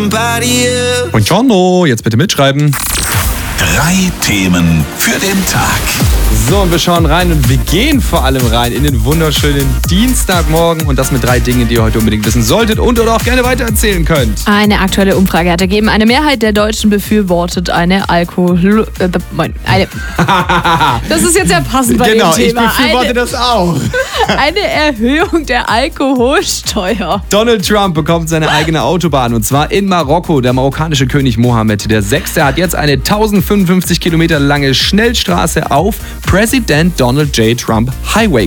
somebody else. Buongiorno, jetzt bitte mitschreiben. 3 Themen für den Tag. So, und wir schauen rein und wir gehen vor allem rein in den wunderschönen Dienstagmorgen und das mit 3 Dingen, die ihr heute unbedingt wissen solltet und oder auch gerne weitererzählen könnt. Eine aktuelle Umfrage hat ergeben, eine Mehrheit der Deutschen befürwortet eine das ist jetzt ja passend bei dem Thema. Genau, ich befürworte das auch. Eine Erhöhung der Alkoholsteuer. Donald Trump bekommt seine eigene Autobahn und zwar in Marokko. Der marokkanische König Mohammed VI. Hat jetzt eine 1055 Kilometer lange Schnellstraße auf President Donald J. Trump Highway